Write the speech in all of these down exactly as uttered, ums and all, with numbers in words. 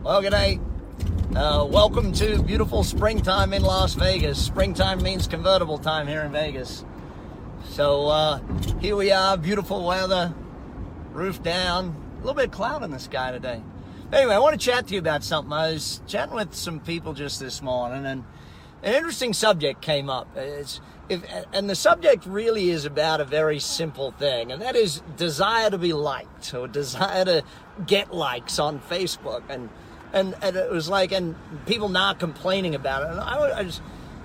Well, good day. Uh, welcome to beautiful springtime in Las Vegas. Springtime means convertible time here in Vegas. So uh, here we are, beautiful weather, roof down, a little bit of cloud in the sky today. Anyway, I want to chat to you about something. I was chatting with some people just this morning, and an interesting subject came up. It's, if, and the subject really is about a very simple thing, and that is desire to be liked, or desire to get likes on Facebook. And And, and it was like, and people not complaining about it. And I, I just,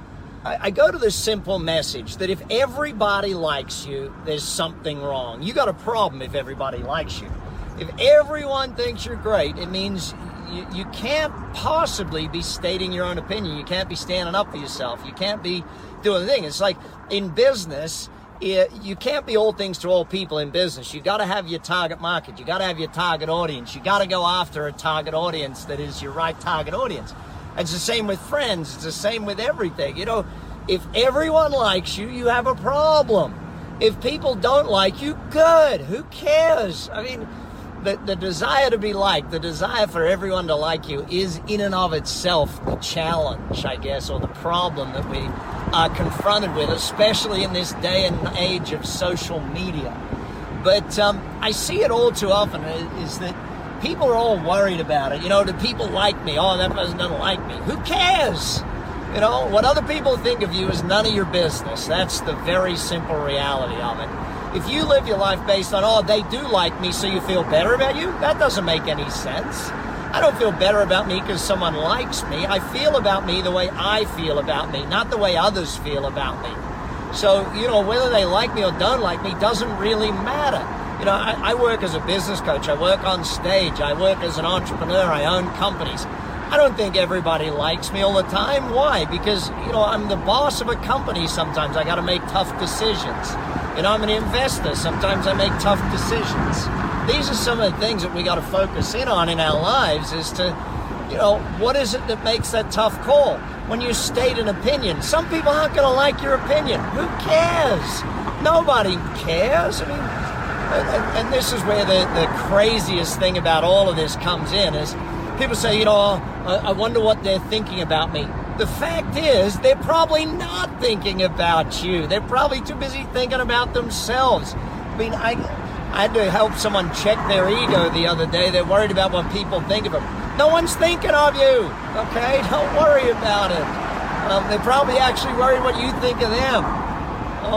I, I go to this simple message that if everybody likes you, there's something wrong. You got a problem if everybody likes you. If everyone thinks you're great, it means you, you can't possibly be stating your own opinion. You can't be standing up for yourself. You can't be doing the thing. It's like in business, you can't be all things to all people in business. You got to have your target market. You got to have your target audience. You got to go after a target audience that is your right target audience. It's the same with friends. It's the same with everything. You know, if everyone likes you, you have a problem. If people don't like you, good. Who cares? I mean, the, the desire to be liked, the desire for everyone to like you is in and of itself the challenge, I guess, or the problem that we are confronted with, especially in this day and age of social media. But um, I see it all too often is that people are all worried about it. You know, do people like me? Oh, that person doesn't like me. Who cares? You know, what other people think of you is none of your business. That's the very simple reality of it. If you live your life based on, oh, they do like me, so you feel better about you, that doesn't make any sense. I don't feel better about me because someone likes me. I feel about me the way I feel about me, not the way others feel about me. So, you know, whether they like me or don't like me doesn't really matter. You know, I, I work as a business coach. I work on stage. I work as an entrepreneur. I own companies. I don't think everybody likes me all the time. Why? Because, you know, I'm the boss of a company sometimes. I got to make tough decisions. You know, I'm an investor. Sometimes I make tough decisions. These are some of the things that we got to focus in on in our lives is to, you know, what is it that makes that tough call? When you state an opinion, some people aren't going to like your opinion. Who cares? Nobody cares. I mean, and, and this is where the, the craziest thing about all of this comes in is people say, you know, I, I wonder what they're thinking about me. The fact is, they're probably not thinking about you. They're probably too busy thinking about themselves. I mean, I... I had to help someone check their ego the other day. They're worried about what people think of them. No one's thinking of you, okay? Don't worry about it. Um, they're probably actually worried what you think of them. Well,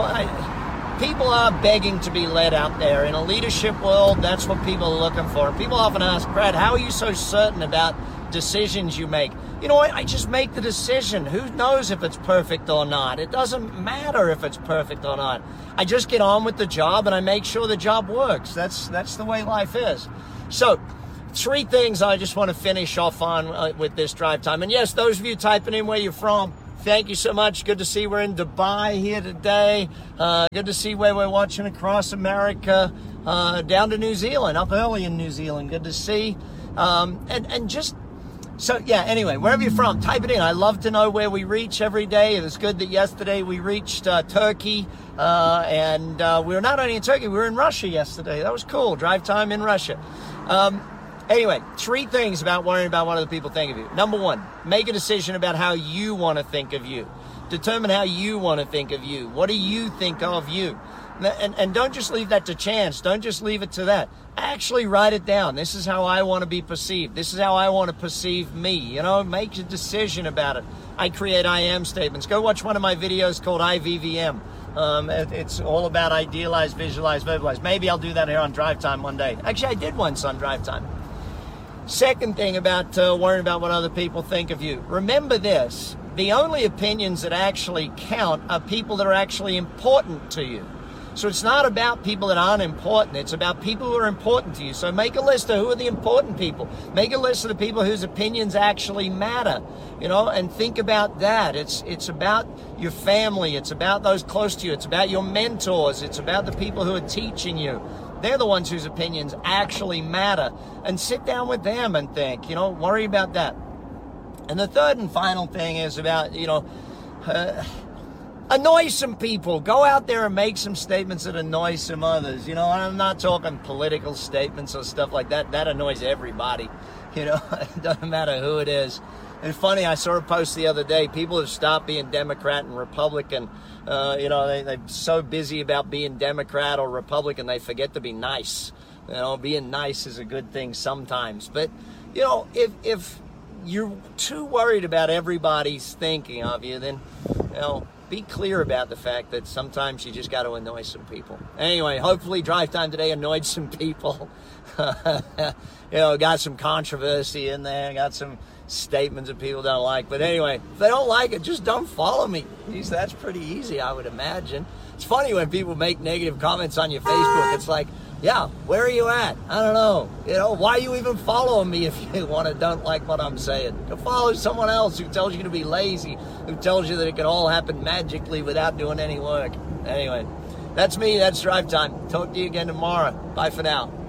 I, people are begging to be led out there. In a leadership world, that's what people are looking for. People often ask, Brad, how are you so certain about decisions you make? You know what? I just make the decision. Who knows if it's perfect or not? It doesn't matter if it's perfect or not. I just get on with the job and I make sure the job works. That's that's the way life is. So, three things I just want to finish off on uh, with this drive time. And yes, those of you typing in where you're from, thank you so much. Good to see we're in Dubai here today. Uh, good to see where we're watching across America, uh, down to New Zealand, up early in New Zealand. Good to see. Um, and, and just... So, yeah, anyway, wherever you're from, type it in. I love to know where we reach every day. It was good that yesterday we reached uh, Turkey, uh, and uh, we were not only in Turkey, we were in Russia yesterday. That was cool, drive time in Russia. Um, anyway, three things about worrying about what other people think of you. Number one, make a decision about how you want to think of you. Determine how you want to think of you. What do you think of you? And, and don't just leave that to chance. Don't just leave it to that. Actually write it down. This is how I want to be perceived. This is how I want to perceive me. You know, make a decision about it. I create I am statements. Go watch one of my videos called I V V M. Um, it, it's all about idealize, visualize, verbalize. Maybe I'll do that here on Drive Time one day. Actually, I did once on Drive Time. Second thing about uh, worrying about what other people think of you. Remember this. The only opinions that actually count are people that are actually important to you. So it's not about people that aren't important. It's about people who are important to you. So make a list of who are the important people. Make a list of the people whose opinions actually matter, you know, and think about that. It's it's about your family. It's about those close to you. It's about your mentors. It's about the people who are teaching you. They're the ones whose opinions actually matter. And sit down with them and think, you know, worry about that. And the third and final thing is about, you know, uh, Annoy some people. Go out there and make some statements that annoy some others. You know, I'm not talking political statements or stuff like that. That annoys everybody. You know, it doesn't matter who it is. And funny, I saw a post the other day. People have stopped being Democrat and Republican. Uh, you know, they, they're so busy about being Democrat or Republican, they forget to be nice. You know, being nice is a good thing sometimes. But, you know, if if you're too worried about everybody's thinking of you, then, you know, be clear about the fact that sometimes you just got to annoy some people. Anyway, hopefully Drive Time today annoyed some people. You know, got some controversy in there, got some statements that people don't like. But anyway, if they don't like it, just don't follow me. Jeez, that's pretty easy, I would imagine. It's funny when people make negative comments on your Facebook. It's like, yeah, where are you at? I don't know. You know, why are you even following me if you want to don't like what I'm saying? Go follow someone else who tells you to be lazy, who tells you that it can all happen magically without doing any work. Anyway, that's me. That's Drive Time. Talk to you again tomorrow. Bye for now.